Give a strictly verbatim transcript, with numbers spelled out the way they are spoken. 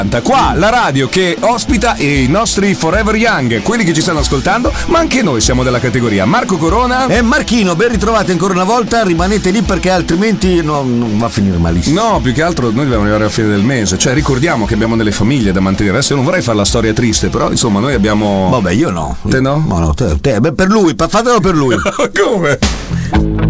Qua la radio che ospita i nostri Forever Young, quelli che ci stanno ascoltando, ma anche noi siamo della categoria. Marco Corona e Marchino, ben ritrovati ancora una volta. Rimanete lì perché altrimenti no, non va a finire malissimo. No, più che altro noi dobbiamo arrivare alla fine del mese. Cioè ricordiamo che abbiamo delle famiglie da mantenere. Adesso io non vorrei fare la storia triste, però insomma noi abbiamo. Vabbè, io no. Te no? No, no, te, te. Beh, per lui, fatelo per lui. Come?